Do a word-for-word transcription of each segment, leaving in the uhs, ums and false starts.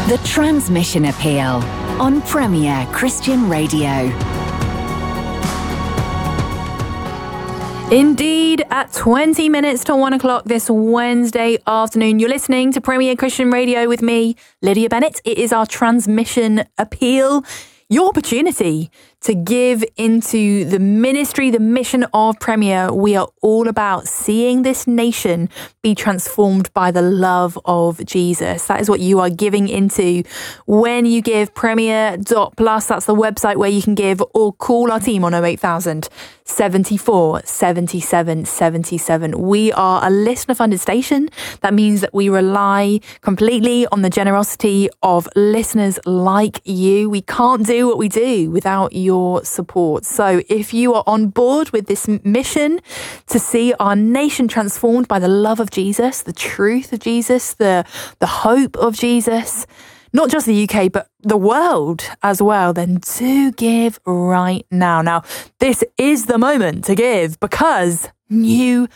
The Transmission Appeal on Premier Christian Radio. Indeed, at twenty minutes to one o'clock this Wednesday afternoon, you're listening to Premier Christian Radio with me, Lydia Bennett. It is our Transmission Appeal, your opportunity to give into the ministry, the mission of Premier. We are all about seeing this nation be transformed by the love of Jesus. That is what you are giving into when you give Premier dot plus. That's the website where you can give, or call our team on oh eight thousand, seventy-four, seventy-seven, seventy-seven. We are a listener-funded station. That means that we rely completely on the generosity of listeners like you. We can't do what we do without your support. So if you are on board with this mission to see our nation transformed by the love of Jesus, the truth of Jesus, the, the hope of Jesus, not just the U K, but the world as well, then do give right now. Now, this is the moment to give, because new,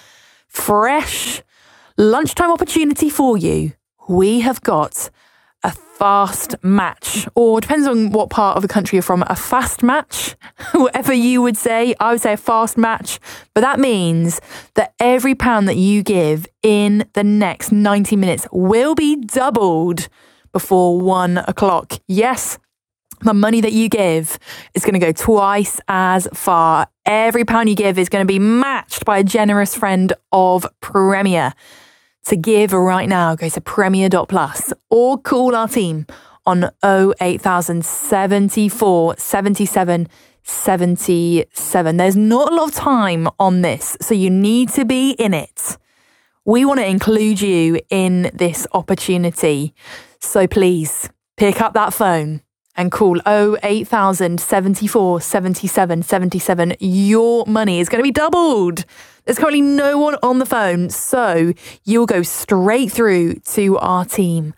fresh lunchtime opportunity for you. We have got a fast match, or depends on what part of the country you're from, a fast match, whatever you would say. I would say a fast match, but that means that every pound that you give in the next ninety minutes will be doubled before one o'clock. Yes, the money that you give is going to go twice as far. Every pound you give is going to be matched by a generous friend of Premier. To give right now, go to Premier dot plus or call our team on oh eight thousand, seventy-four, seventy-seven, seventy-seven. There's not a lot of time on this, so you need to be in it. We want to include you in this opportunity. So please pick up that phone and call oh eight thousand, seventy-four, seventy-seven, seventy-seven. Your money is going to be doubled. There's currently no one on the phone, so you'll go straight through to our team.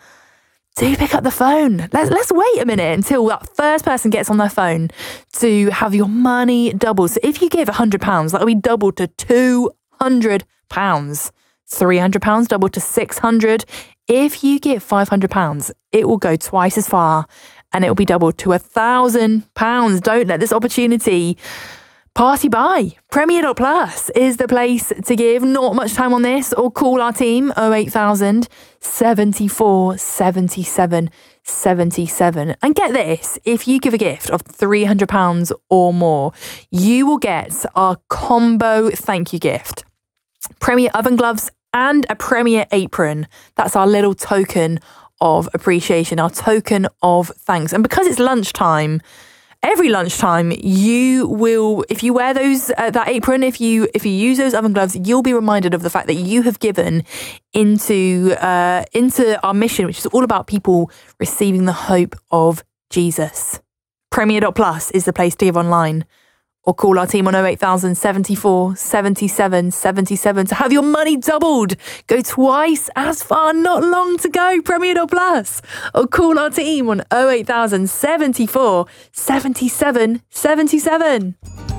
Do pick up the phone. Let's, let's wait a minute until that first person gets on their phone to have your money doubled. So if you give one hundred pounds, that'll be doubled to two hundred pounds. three hundred pounds doubled to six hundred. If you give five hundred pounds, it will go twice as far, and it will be doubled to one thousand pounds. Don't let this opportunity party by. Premier dot plus is the place to give. Not much time on this, or call our team oh eight thousand, seventy-four, seventy-seven, seventy-seven. And get this, if you give a gift of three hundred pounds or more, you will get our combo thank you gift. Premier oven gloves and a Premier apron. That's our little token of appreciation, our token of thanks. And because it's lunchtime, every lunchtime, you will, if you wear those, uh, that apron, if you if you use those oven gloves, you'll be reminded of the fact that you have given into uh, into our mission, which is all about people receiving the hope of Jesus. Premier dot plus is the place to give online, or call our team on oh eight thousand, seventy-four, seventy-seven, seventy-seven to have your money doubled. Go twice as far, not long to go. Premier dot plus, or call our team on oh eight thousand, seventy-four, seventy-seven, seventy-seven.